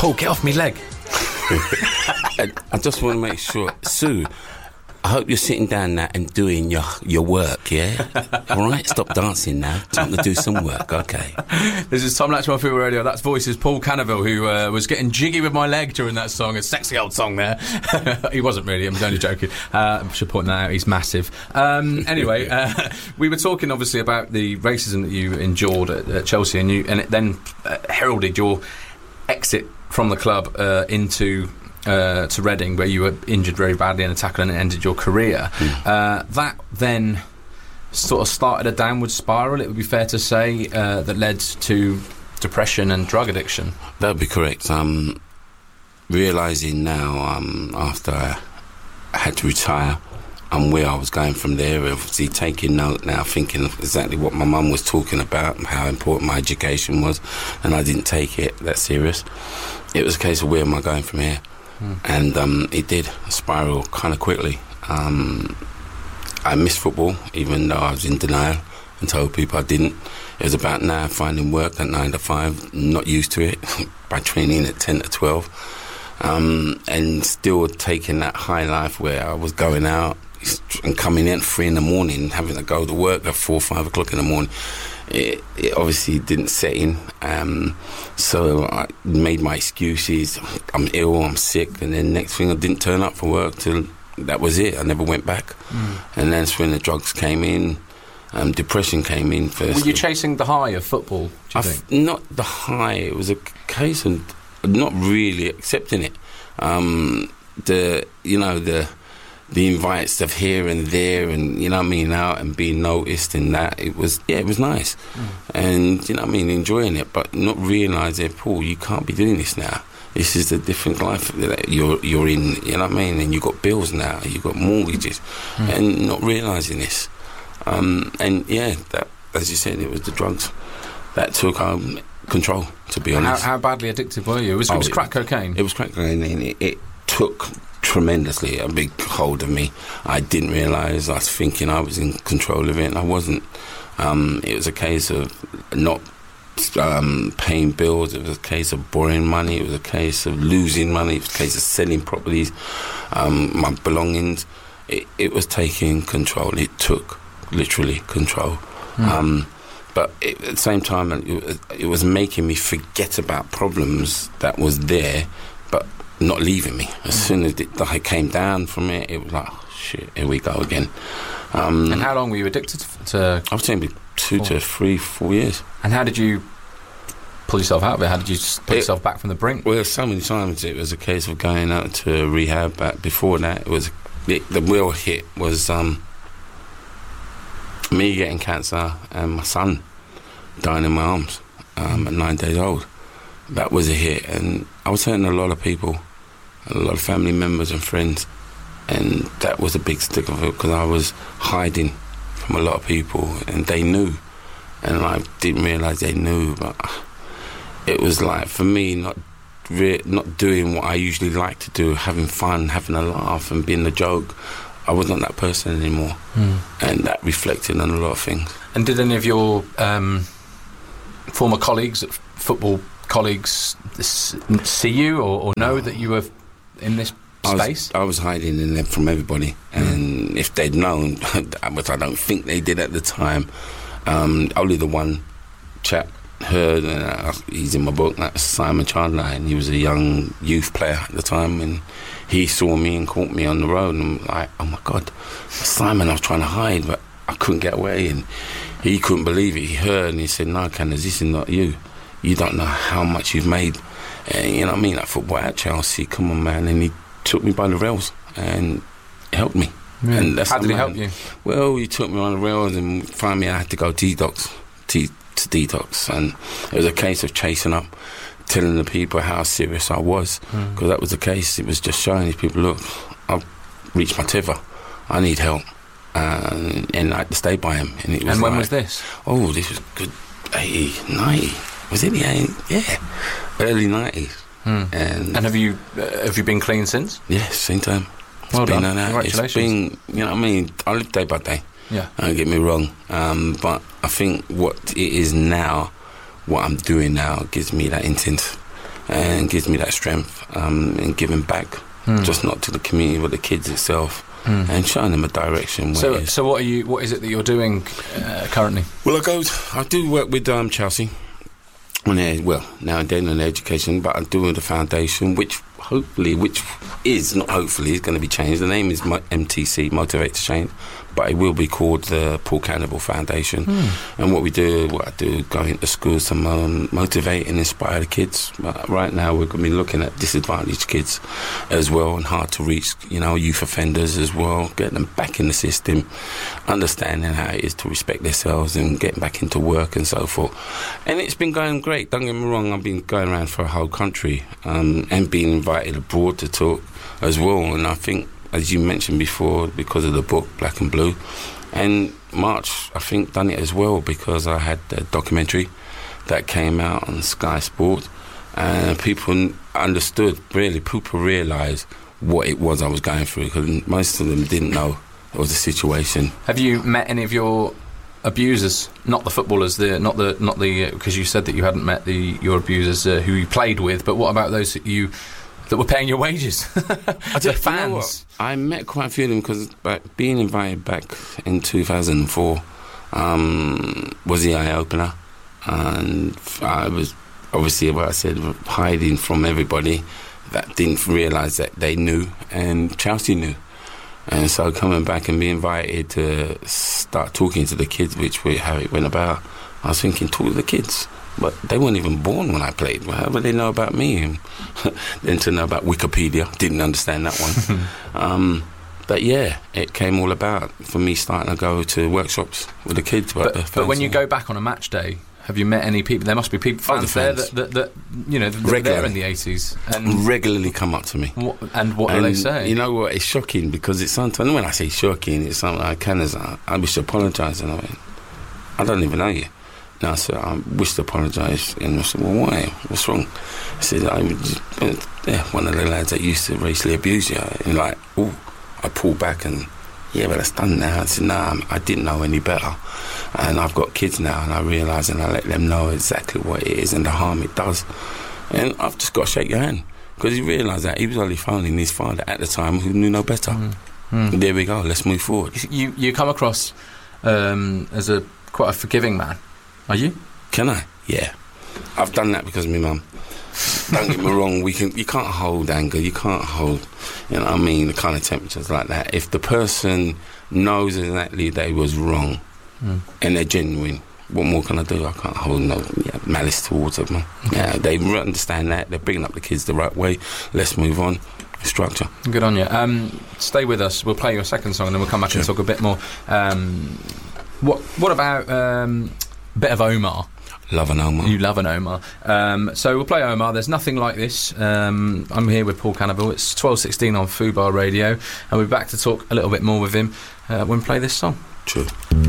Paul, get off me leg. I just want to make sure, Sue, I hope you're sitting down now and doing your work, yeah? All right, stop dancing now. Time to do some work, okay. This is Tom Latchmore Football Radio. That's Voices Paul Cannaville, who was getting jiggy with my leg during that song. A sexy old song there. He wasn't really, I'm only joking. I should point that out, he's massive. Anyway, we were talking obviously about the racism that you endured at Chelsea, and it then heralded your exit from the club into... to Reading, where you were injured very badly in a tackle and it ended your career. That then sort of started a downward spiral, it would be fair to say, that led to depression and drug addiction. That would be correct. Realising now, after I had to retire, where I was going from there, obviously taking note now, thinking of exactly what my mum was talking about, how important my education was, and I didn't take it that serious. It was a case of where am I going from here? And it did spiral kind of quickly. I missed football, even though I was in denial and told people I didn't. It was about now finding work at 9 to 5, not used to it, by training at 10 to 12, and still taking that high life where I was going out and coming in at 3 in the morning, having to go to work at 4 or 5 o'clock in the morning. It obviously didn't set in, so I made my excuses. I'm ill, I'm sick, and then next thing I didn't turn up for work till that was it. I never went back. And that's when the drugs came in, depression came in first. Were you chasing the high of football, do you think? Not the high, it was a case of not really accepting it. The invites of here and there, and out and being noticed, and that it was nice, and enjoying it, but not realising, Paul, you can't be doing this now. This is a different life that you're in, and you've got bills now, you've got mortgages, and not realising this, that, as you said, it was the drugs that took control. To be honest, how badly addicted were you? It was crack cocaine. It was crack cocaine, and it took tremendously a big hold of me. I didn't realise. I was thinking I was in control of it, and I wasn't. It was a case of not paying bills. It was a case of borrowing money. It was a case of losing money. It was a case of selling properties, my belongings. It was taking control. It took literally control. But at the same time, it was making me forget about problems that was there, but not leaving me. As soon as I came down from it, it was like, oh, shit, here we go again. And how long were you addicted to? I was saying 2 to 3, 4 years. And how did you pull yourself out of it? How did you pull yourself back from the brink? Well, so many times it was a case of going out to rehab, but before that, the real hit was me getting cancer and my son dying in my arms at 9 days old. That was a hit, and I was hurting a lot of people, a lot of family members and friends, and that was a big stick of it, because I was hiding from a lot of people, and they knew, and I didn't realise they knew. But it was like, for me, not doing what I usually like to do, having fun, having a laugh and being a joke. I wasn't that person anymore, and that reflected on a lot of things. And did any of your former colleagues, football colleagues, see you or know that you were in this space? I was hiding in them from everybody, and if they'd known, which I don't think they did at the time, only the one chap heard, he's in my book, that's Simon Chandler, and he was a young youth player at the time, and he saw me and caught me on the road, and I'm like, oh my God, Simon, I was trying to hide, but I couldn't get away, and he couldn't believe it. He heard, and he said, no, Candace, this is not you. You don't know how much you've made. And that football at Chelsea, come on, man. And he took me by the rails and helped me. Yeah. And that's how did he help you? Well, he took me on the rails, and finally I had to go to detox. And it was a case of chasing up, telling the people how serious I was. Because that was the case. It was just showing these people, look, I've reached my tether. I need help. And I had to stay by him. And when was this? Oh, this was good 80, 90. Was it the 80s? Yeah, early 90s. And have you been clean since? Yes, same time. Well done. Congratulations. It's been, I live day by day. Yeah. Don't get me wrong. But I think what it is now, what I'm doing now, gives me that intense and gives me that strength in giving back, just not to the community but the kids itself, and showing them a direction. So what is it that you're doing currently? Well, I do work with Chelsea now and then in education, but I'm doing the foundation, which is going to be changed. The name is MTC, Motivate to Change, but it will be called the Paul Cannavale Foundation. And what I do, go into schools to motivate and inspire the kids. Right now we're going to be looking at disadvantaged kids as well, and hard to reach, youth offenders as well, getting them back in the system, understanding how it is to respect themselves and getting back into work and so forth. And it's been going great, don't get me wrong. I've been going around for a whole country and being invited abroad to talk as well. And I think, as you mentioned before, because of the book Black and Blue, and March I think done it as well, because I had the documentary that came out on Sky Sport, and people understood, people realised what it was I was going through, because most of them didn't know it was a situation. Have you met any of your abusers? Not the footballers, not the because you said that you hadn't met your abusers who you played with, but what about those that were paying your wages? The fans. I met quite a few of them, because being invited back in 2004 was the eye-opener, and I was obviously, what I said, hiding from everybody that didn't realise that they knew, and Chelsea knew. And so coming back and being invited to start talking to the kids, how it went about, I was thinking, talk to the kids. But they weren't even born when I played. How would they know about me? And then to know about Wikipedia, didn't understand that one. But yeah, it came all about for me starting to go to workshops with the kids. But when you go back on a match day, have you met any people? There must be fans there that were there in the 80s. And regularly come up to me. What do they say? You know what? It's shocking, because it's sometimes, when I say shocking, it's something I wish to apologise. And I don't even know you. No, so I wish to apologise. And I said, well, why? What's wrong? I said, one of the lads that used to racially abuse you. And I pulled back and, yeah, but that's done now. I said, nah, I didn't know any better. And I've got kids now, and I realise, and I let them know exactly what it is and the harm it does. And I've just got to shake your hand, because he realised that he was only phoning his father at the time, who knew no better. There we go, let's move forward. You come across as quite a forgiving man. Are you? Can I? Yeah. I've done that because of my mum. Don't get me wrong, you can't hold anger, you can't hold, the kind of temperatures like that. If the person knows exactly they was wrong and they're genuine, what more can I do? I can't hold malice towards them. Okay. Yeah, they understand that, they're bringing up the kids the right way. Let's move on. Structure. Good on you. Stay with us, we'll play your second song and then we'll come back and talk a bit more. What about a bit of Omar? Love an Omar. You love an Omar. So we'll play Omar. There's Nothing Like This. I'm here with Paul Cannavale. It's 12:16 on Fubar Radio, and we're back to talk a little bit more with him when we play this song. True.